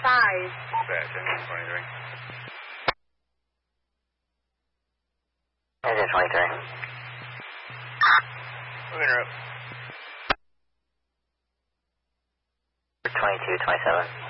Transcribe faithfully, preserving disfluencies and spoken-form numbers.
five. Bad, engine twenty-three. Engine twenty-three. Moving her up. twenty-two, twenty-seven.